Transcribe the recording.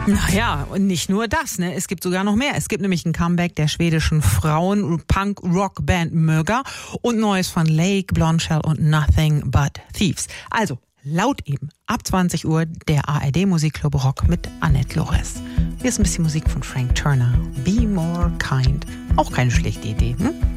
Naja, und nicht nur das, ne? Es gibt sogar noch mehr. Es gibt nämlich ein Comeback der schwedischen Frauen-Punk-Rock-Band Möger und Neues von Lake, Blondshell und Nothing But Thieves. Also, laut eben, ab 20 Uhr der ARD-Musikclub Rock mit Annette Lores. Hier ist ein bisschen Musik von Frank Turner. Be More Kind. Auch keine schlechte Idee, hm?